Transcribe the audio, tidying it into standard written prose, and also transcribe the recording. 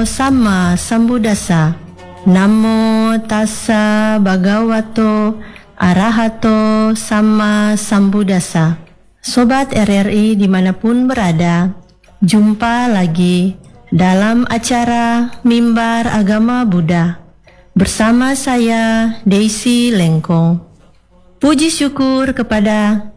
Sama Sambuddhasa. Namo tassa bhagavato arahato sama Sambuddhasa. Sobat RRI dimanapun berada, jumpa lagi dalam acara Mimbar Agama Buddha bersama saya Daisy Lengkong. Puji syukur kepada